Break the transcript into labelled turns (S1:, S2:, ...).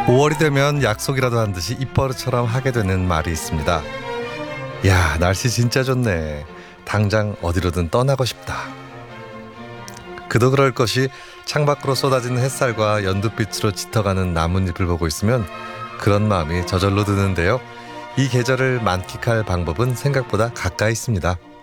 S1: 5월이 되면 약속이라도 한 듯이 입버릇처럼 하게 되는 말이 있습니다. 야, 날씨 진짜 좋네. 당장 어디로든 떠나고 싶다. 그도 그럴 것이 창밖으로 쏟아지는 햇살과 연두빛으로 짙어가는 나뭇잎을 보고 있으면 그런 마음이 저절로 드는데요. 이 계절을 만끽할 방법은 생각보다 가까이 있습니다.